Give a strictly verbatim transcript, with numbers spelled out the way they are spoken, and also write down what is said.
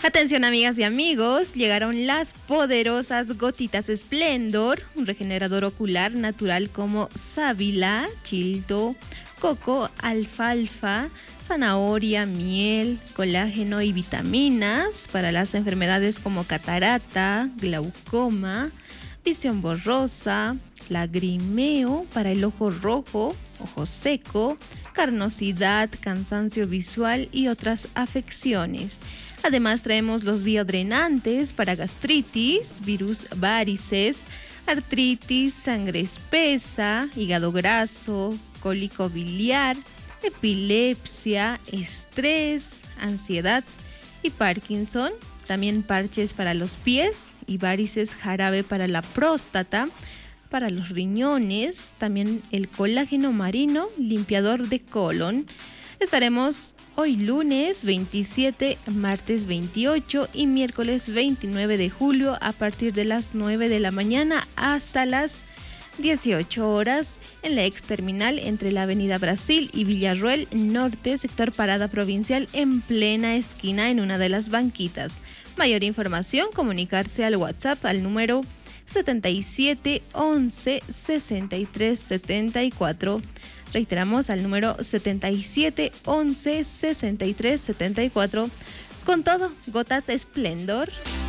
Atención amigas y amigos, llegaron las poderosas gotitas Splendor, un regenerador ocular natural como sábila, chilto, coco, alfalfa, zanahoria, miel, colágeno y vitaminas para las enfermedades como catarata, glaucoma, visión borrosa, lagrimeo para el ojo rojo, ojo seco, carnosidad, cansancio visual y otras afecciones. Además traemos los biodrenantes para gastritis, virus varices, artritis, sangre espesa, hígado graso, cólico biliar, epilepsia, estrés, ansiedad y Parkinson. También parches para los pies y varices, jarabe para la próstata, para los riñones, también el colágeno marino, limpiador de colon. Estaremos hoy lunes veintisiete, martes veintiocho y miércoles veintinueve de julio a partir de las nueve de la mañana hasta las dieciocho horas en la ex terminal entre la avenida Brasil y Villarroel Norte, sector Parada Provincial, en plena esquina en una de las banquitas. Mayor información, comunicarse al WhatsApp al número setenta y siete once sesenta y tres setenta y cuatro. Reiteramos al número setenta y siete once sesenta y tres setenta y cuatro. Con todo, gotas Splendor.